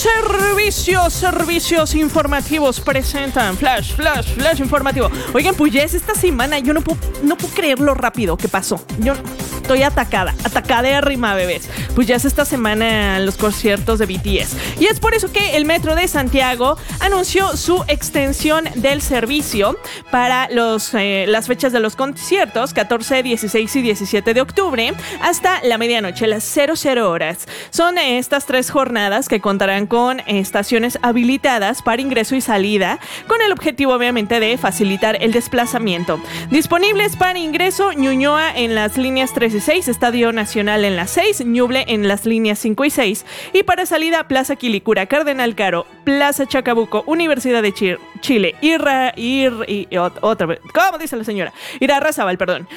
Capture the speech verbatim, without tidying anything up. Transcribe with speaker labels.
Speaker 1: Servicios, servicios informativos presentan Flash, Flash, Flash informativo. Oigan, pues ya es esta semana, yo no puedo, no puedo creer lo rápido que pasó. Yo estoy atacada, atacadérrima, bebés. Pues ya es esta semana los conciertos de B T S. Y es por eso que el Metro de Santiago anunció su extensión del servicio para los, eh, las fechas de los conciertos, catorce, dieciséis y diecisiete de octubre, hasta la medianoche, las cero cero horas. Son eh, estas tres jornadas que contarán con estaciones habilitadas para ingreso y salida, con el objetivo obviamente de facilitar el desplazamiento. Disponibles para ingreso: Ñuñoa en las líneas tres y seis, Estadio Nacional en las seis, Ñuble en las líneas cinco y seis, y para salida Plaza Quilicura, Cardenal Caro, Plaza Chacabuco, Universidad de Chile, Chile, Irra, Ir, y otra vez, ¿cómo dice la señora? Irarrázaval, perdón.